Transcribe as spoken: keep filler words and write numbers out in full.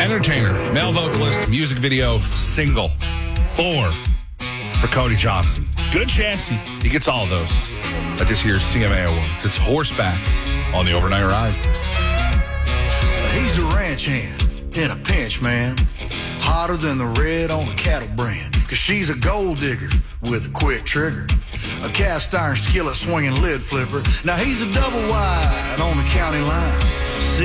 entertainer, male vocalist, music video, single. Four for Cody Johnson. Good chance he, he gets all of those at this year's C M A Awards. It's Horseback on the Overnight Ride. He's a ranch hand in a pinch, man. Hotter than the red on a cattle brand. Cause she's a gold digger with a quick trigger. A cast iron skillet swinging lid flipper. Now he's a double wide on the county line.